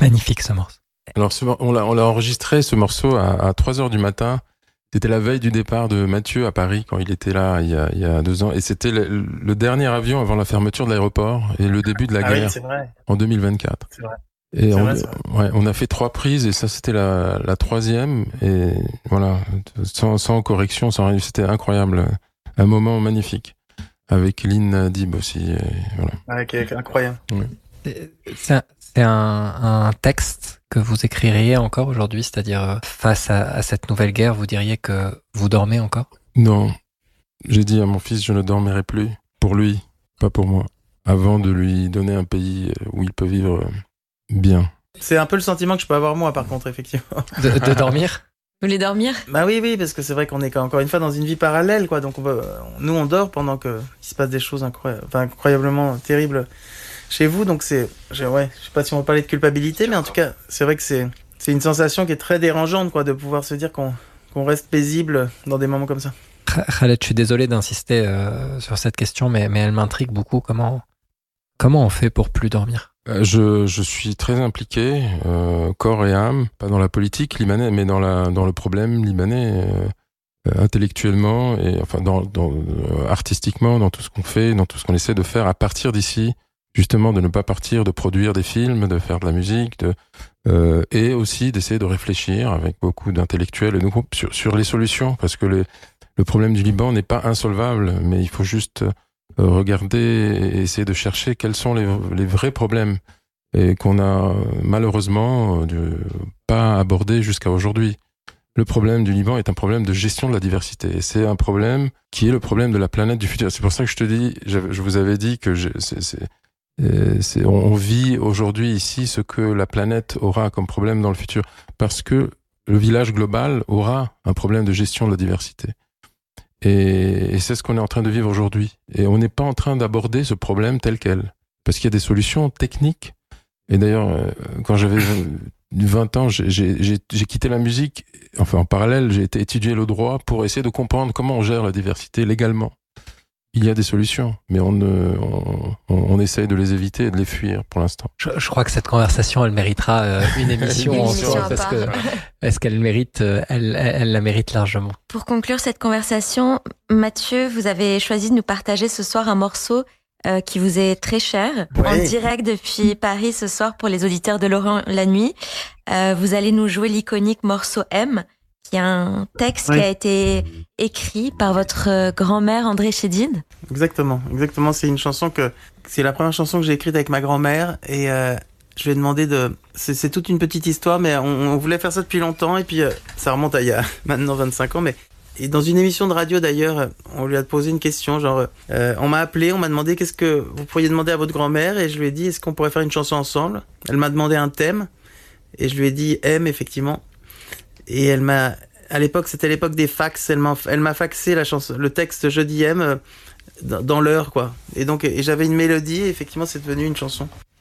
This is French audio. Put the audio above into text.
Magnifique ce morceau. Alors, on l'a enregistré, ce morceau, à 3h du matin. C'était la veille du départ de Mathieu à Paris, quand il était là, il y a 2 ans. Et c'était le dernier avion avant la fermeture de l'aéroport et le début de la guerre, oui, c'est vrai. en 2024. C'est vrai. Et C'est on, vrai, c'est vrai. Ouais, on a fait 3 prises et ça, c'était la troisième. Et voilà, sans correction, sans rien. C'était incroyable. Un moment magnifique. Avec Lynn Dib aussi. Et voilà. Incroyable. Oui. C'est un texte que vous écririez encore aujourd'hui, c'est-à-dire face à cette nouvelle guerre, vous diriez que vous dormez encore ? Non. J'ai dit à mon fils, je ne dormirai plus. Pour lui, pas pour moi. Avant de lui donner un pays où il peut vivre bien. C'est un peu le sentiment que je peux avoir moi, par contre, effectivement. De dormir ? Vous voulez dormir ? Bah oui, parce que c'est vrai qu'on est encore une fois dans une vie parallèle, quoi. Donc nous, on dort pendant qu'il se passe des choses incroyablement terribles chez vous. Donc je sais pas si on va parler de culpabilité, mais en tout cas, c'est vrai que c'est une sensation qui est très dérangeante, quoi, de pouvoir se dire qu'on reste paisible dans des moments comme ça. Khaled, je suis désolé d'insister sur cette question, mais elle m'intrigue beaucoup. Comment on fait pour plus dormir ? Je suis très impliqué, corps et âme, pas dans la politique libanais, mais dans le problème libanais, intellectuellement et enfin artistiquement, dans tout ce qu'on fait, dans tout ce qu'on essaie de faire à partir d'ici, justement de ne pas partir, de produire des films, de faire de la musique, et aussi d'essayer de réfléchir avec beaucoup d'intellectuels et de groupes sur les solutions, parce que le problème du Liban n'est pas insolvable, mais il faut juste regarder et essayer de chercher quels sont les vrais problèmes et qu'on a malheureusement pas abordé jusqu'à aujourd'hui. Le problème du Liban est un problème de gestion de la diversité. Et c'est un problème qui est le problème de la planète du futur. C'est pour ça que je te dis, je vous avais dit que on vit aujourd'hui ici ce que la planète aura comme problème dans le futur. Parce que le village global aura un problème de gestion de la diversité. Et c'est ce qu'on est en train de vivre aujourd'hui. Et on n'est pas en train d'aborder ce problème tel quel. Parce qu'il y a des solutions techniques. Et d'ailleurs, quand j'avais 20 ans, j'ai quitté la musique. Enfin, en parallèle, j'ai été étudier le droit pour essayer de comprendre comment on gère la diversité légalement. Il y a des solutions, mais on essaye de les éviter et de les fuir pour l'instant. Je crois que cette conversation, elle méritera une émission en soi, parce que est-ce qu'elle mérite, elle la mérite largement. Pour conclure cette conversation, Mathieu, vous avez choisi de nous partager ce soir un morceau qui vous est très cher, en direct depuis Paris ce soir pour les auditeurs de Laurent la nuit. Vous allez nous jouer l'iconique morceau M, qui est un texte qui a été écrit par votre grand-mère André Chédid. Exactement. C'est la première chanson que j'ai écrite avec ma grand-mère et je lui ai demandé c'est toute une petite histoire, mais on voulait faire ça depuis longtemps et puis ça remonte à il y a maintenant 25 ans, mais et dans une émission de radio d'ailleurs, on lui a posé une question, genre on m'a appelé, on m'a demandé qu'est-ce que vous pourriez demander à votre grand-mère et je lui ai dit est-ce qu'on pourrait faire une chanson ensemble. Elle m'a demandé un thème et je lui ai dit M effectivement. Et à l'époque, c'était l'époque des fax, elle m'a faxé le texte Je dis M dans l'heure, quoi. Et donc, j'avais une mélodie, et effectivement, c'est devenu une chanson.